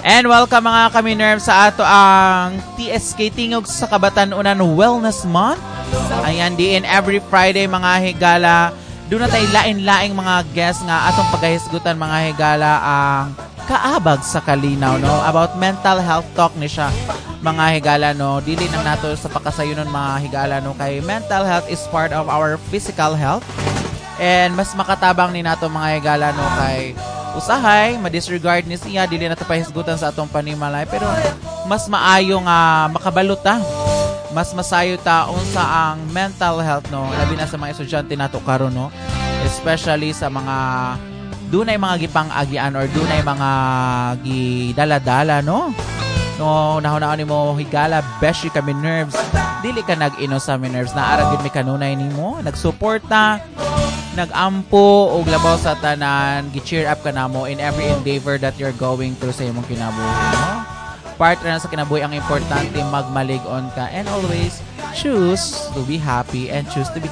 And welcome mga kami-nerve sa ato ang TSK Tingog sa Kabatanunan Wellness Month. Ayan, diin every Friday mga higala. Doon na tayo lain-laing mga guests nga atong pagkahisgutan mga higala ang kaabag sa kalinaw, no? About mental health talk ni siya mga higala, no? Dili nang nato sa pakasayunon mga higala, no? Kay mental health is part of our physical health. And mas makatabang ni nato mga higala, no? Kay usahay, ma-disregard ni siya, dili na ito pahisgutan sa atong panimalay. Pero mas maayo nga makabaluta. Mas masayo ta unsa ang mental health, no? Labi na sa mga estudyante nato karon, no? Especially sa mga dunay mga gipang-agian or dunay mga gidala-dala, no? No, nahuna-ni mo higala, beshi kami nerves. Dili ka nag-ino sa mi nerves. Naara gid mi kanunay nimo, nagsuporta, nagampo og labaw sa tanan, gi-cheer up ka namo in every endeavor that you're going through sa imong kinabuhi, no? Part na sa kinabuhi ang importante, magmalig-on ka and always choose to be happy and choose to be